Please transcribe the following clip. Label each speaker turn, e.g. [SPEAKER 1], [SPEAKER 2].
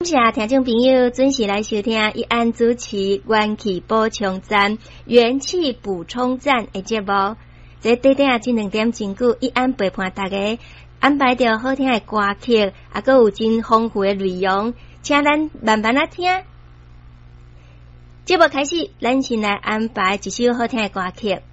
[SPEAKER 1] 谢听众朋友准时来收听一安主持元气补充站、元气补充站的节目。这短短这2点钟久，一安陪伴大家安排着好听的歌曲，还佫有真丰富的内容，请咱慢慢啊听。节目开始，咱先来安排一首好听的歌曲。